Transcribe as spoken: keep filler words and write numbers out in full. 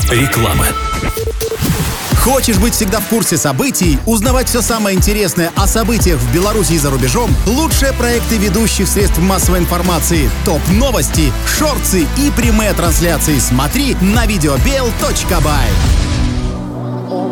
Реклама. Хочешь быть всегда в курсе событий, узнавать все самое интересное о событиях в Беларуси и за рубежом? Лучшие проекты ведущих средств массовой информации, топ-новости, шорты и прямые трансляции смотри на видеобел точка бай.